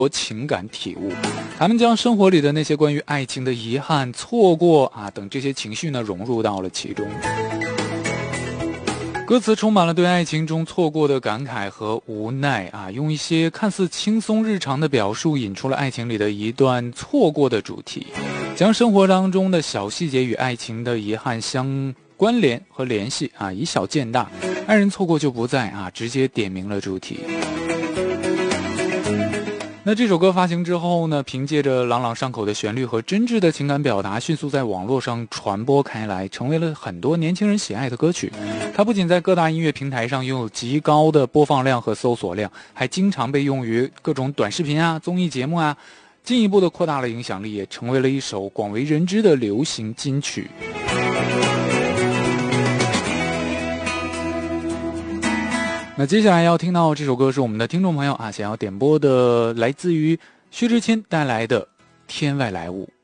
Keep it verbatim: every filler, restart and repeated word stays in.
多情感体悟。他们将生活里的那些关于爱情的遗憾、错过啊等这些情绪呢融入到了其中。歌词充满了对爱情中错过的感慨和无奈啊，用一些看似轻松日常的表述，引出了爱情里的一段错过的主题，将生活当中的小细节与爱情的遗憾相关联和联系啊，以小见大，爱人错过就不在啊，直接点明了主题。那这首歌发行之后呢，凭借着朗朗上口的旋律和真挚的情感表达，迅速在网络上传播开来，成为了很多年轻人喜爱的歌曲。它不仅在各大音乐平台上拥有极高的播放量和搜索量，还经常被用于各种短视频啊、综艺节目啊，进一步的扩大了影响力，也成为了一首广为人知的流行金曲。那接下来要听到这首歌是我们的听众朋友啊想要点播的，来自于薛之谦带来的《天外来物》。